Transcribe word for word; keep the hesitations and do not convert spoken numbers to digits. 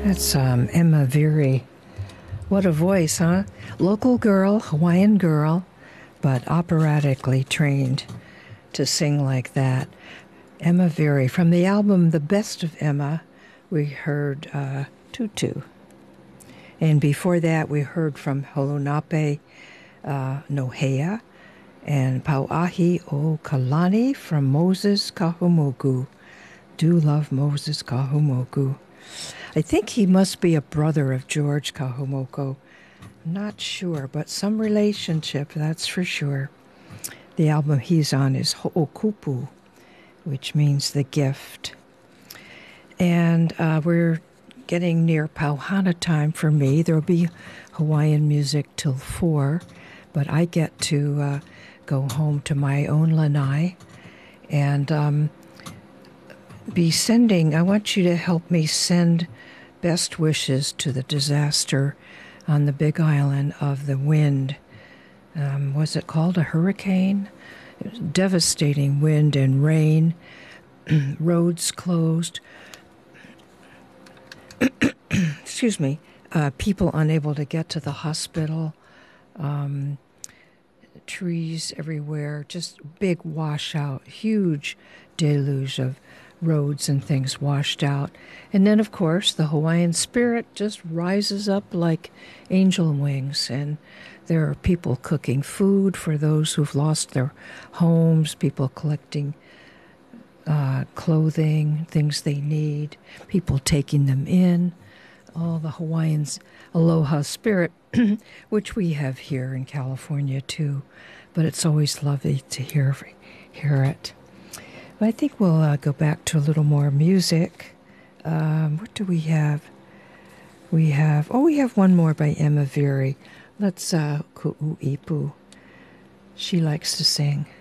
That's um, Emma Veary. What a voice, huh? Local girl, Hawaiian girl, but operatically trained to sing like that. Emma Veary. From the album The Best of Emma, we heard uh, Tutu. And before that, we heard from Holonape uh, Nohea and Pauahi o Kalani from Moses Kahumoku. Do love Moses Kahumoku. I think he must be a brother of George Kahumoko. Not sure, but some relationship, that's for sure. The album he's on is Ho'okupu, which means the gift. And uh, we're getting near Pauhana time for me. There'll be Hawaiian music till four, but I get to uh, go home to my own lanai and um, be sending, I want you to help me send best wishes to the disaster on the Big Island of the wind. Um, was it called a hurricane? It was devastating wind and rain, roads closed. Excuse me, uh, people unable to get to the hospital, um, trees everywhere, just big washout, huge deluge of roads and things washed out. And then, of course, the Hawaiian spirit just rises up like angel wings. And there are people cooking food for those who've lost their homes, people collecting uh, clothing, things they need, people taking them in. All the Hawaiians' aloha spirit, which we have here in California too. But it's always lovely to hear, hear it. I think we'll uh, go back to a little more music. Um, what do we have? We have, oh, we have one more by Emma Veary. Let's, uh, Ku'uipu. She likes to sing.